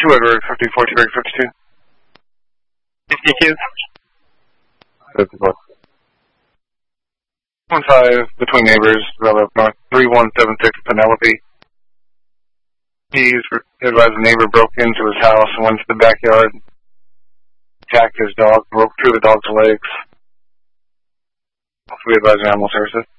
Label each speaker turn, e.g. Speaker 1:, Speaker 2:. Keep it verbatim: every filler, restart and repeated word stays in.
Speaker 1: two Edward, fifty-four, two fifty-two.
Speaker 2: fifty-two.
Speaker 1: fifty-four. one five, between neighbors, Valley up north, three one seven six Penelope. He's advised a neighbor broke into his house and went to the backyard, attacked his dog, broke through the dog's legs. We advise animal services.